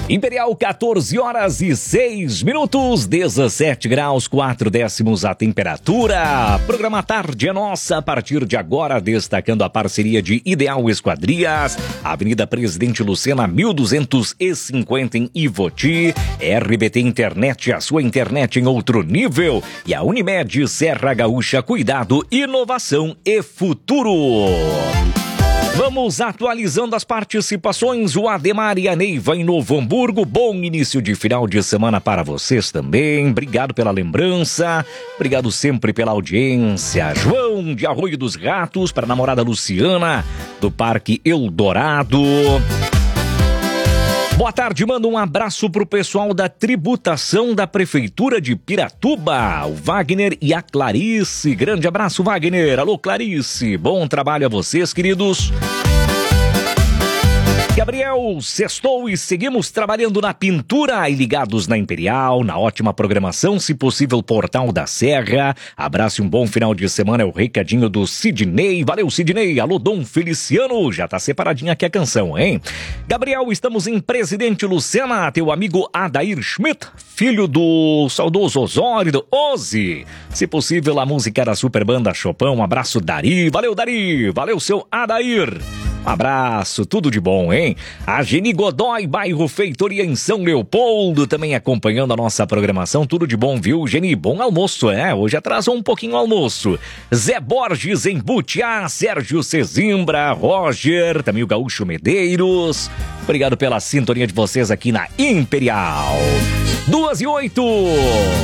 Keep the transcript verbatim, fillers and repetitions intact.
Imperial, quatorze horas e seis minutos, dezessete graus, quatro décimos a temperatura. Programa Tarde é Nossa, a partir de agora, destacando a parceria de Ideal Esquadrias, Avenida Presidente Lucena, mil duzentos e cinquenta em Ivoti, R B T Internet, a sua internet em outro nível, e a Unimed Serra Gaúcha, cuidado, inovação e futuro. Vamos atualizando as participações. O Ademar e a Neiva em Novo Hamburgo. Bom início de final de semana para vocês também. Obrigado pela lembrança. Obrigado sempre pela audiência. João de Arroio dos Ratos, para a namorada Luciana, do Parque Eldorado. Boa tarde, manda um abraço pro pessoal da tributação da Prefeitura de Piratuba, o Wagner e a Clarice. Grande abraço, Wagner. Alô, Clarice. Bom trabalho a vocês, queridos. Gabriel, sextou e seguimos trabalhando na pintura e ligados na Imperial, na ótima programação, se possível, Portal da Serra. Abraço e um bom final de semana, é o recadinho do Sidney. Valeu, Sidney. Alô, Dom Feliciano. Já tá separadinha aqui a canção, hein? Gabriel, estamos em Presidente Lucena, teu amigo Adair Schmidt, filho do saudoso Osório, do Ozi. Se possível, a música da Super Banda Chopin. Um abraço, Dari. Valeu, Dari. Valeu, seu Adair. Um abraço, tudo de bom, hein? A Geni Godoy, bairro Feitoria em São Leopoldo, também acompanhando a nossa programação. Tudo de bom, viu, Geni? Bom almoço, é? Hoje atrasou um pouquinho o almoço. Zé Borges em Butiá, Sérgio Cezimbra, Roger, também o Gaúcho Medeiros. Obrigado pela sintonia de vocês aqui na Imperial. Duas e oito.